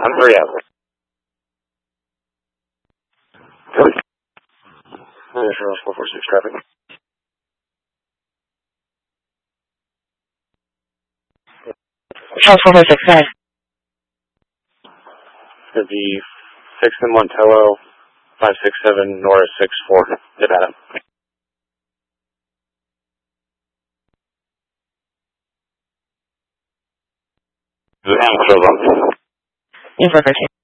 hurry up. Charles 446 traffic. Charles 446, go ahead. It's going to be 6 in Montello, 567 Norris 64, Nevada. Info 13.